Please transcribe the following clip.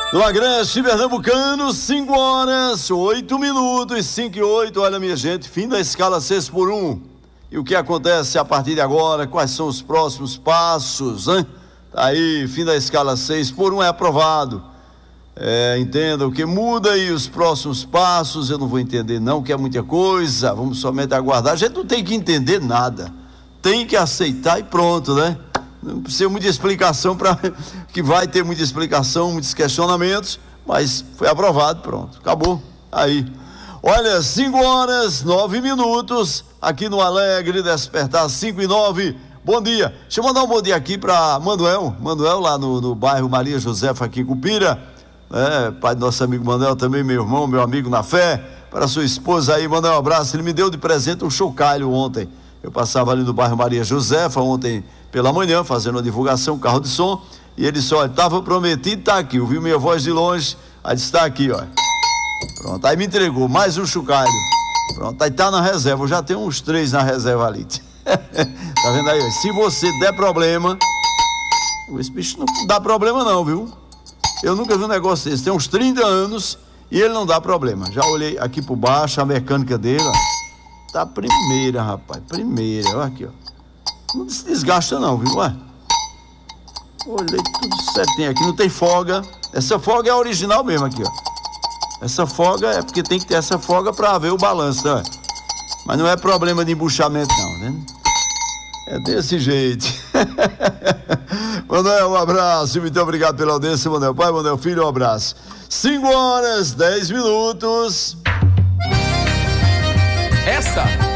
No Agreste Pernambucano, 5 horas, 8 minutos, 5 e 8. Olha, minha gente, fim da escala 6 por 1. E o que acontece a partir de agora? Quais são os próximos passos, hein? Tá aí, fim da escala 6 por 1 é aprovado. Entenda o que muda e os próximos passos. Eu não vou entender, não, que é muita coisa. Vamos somente aguardar. A gente não tem que entender nada, tem que aceitar e pronto, né? Não precisa muita explicação, que vai ter muita explicação, muitos questionamentos, mas foi aprovado, pronto, acabou. Aí, olha, 5 horas, 9 minutos, aqui no Alegre Despertar, 5 e 9. Bom dia. Deixa eu mandar um bom dia aqui para Manuel lá no bairro Maria Josefa, aqui em Cupira, pai do nosso amigo Manuel, também meu irmão, meu amigo na fé. Para sua esposa aí, mandar um abraço. Ele me deu de presente um chocalho ontem. Eu passava ali no bairro Maria Josefa ontem pela manhã, fazendo uma divulgação, carro de som, e ele só estava prometido, tá aqui, ouviu minha voz de longe, aí disse, tá aqui, ó. Pronto, aí me entregou mais um chocalho. Pronto, aí tá na reserva, eu já tenho uns 3 na reserva ali. Tá vendo aí? Se você der problema, esse bicho não dá problema não, viu? Eu nunca vi um negócio desse, tem uns 30 anos e ele não dá problema. Já olhei aqui por baixo, a mecânica dele, ó, tá primeira, rapaz, primeira, olha aqui, ó. Não se desgasta não, viu? Ué? Olhei tudo certinho aqui, não tem folga. Essa folga é a original mesmo aqui, ó. Essa folga é porque tem que ter essa folga para ver o balanço, né? Mas não é problema de embuchamento não, né? É desse jeito. Manuel, um abraço, muito obrigado pela audiência, Manuel pai, Manuel filho, um abraço. 5 horas, 10 minutos. Essa